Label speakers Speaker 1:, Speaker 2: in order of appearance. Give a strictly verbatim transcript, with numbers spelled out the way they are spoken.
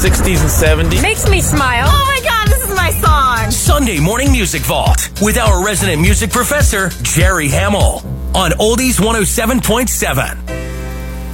Speaker 1: sixties and seventies.
Speaker 2: Makes me smile.
Speaker 3: Oh my God, this is my song.
Speaker 4: Sunday Morning Music Vault with our resident music professor, Jerry Hamill, on Oldies one oh seven point seven.